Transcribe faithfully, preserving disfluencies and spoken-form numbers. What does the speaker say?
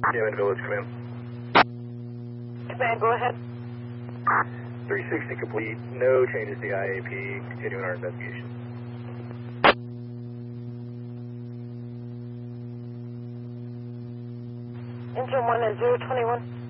Hammond Village, command. Command, go ahead. three sixty complete, no changes to the I A P, continuing our investigation. Engine one is zero twenty-one.